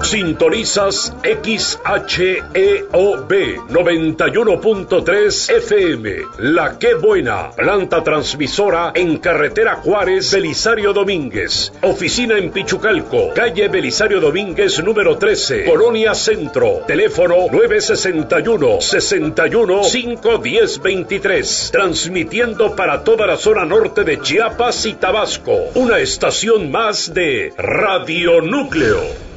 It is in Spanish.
Sintonizas XHEOB 91.3 FM. La Qué Buena, planta transmisora en carretera Juárez, Belisario Domínguez. Oficina en Pichucalco, calle Belisario Domínguez número 13, Colonia Centro. Teléfono 961-61-510-23. Transmitiendo para toda la zona norte de Chiapas y Tabasco. Una estación más de Radio Núcleo.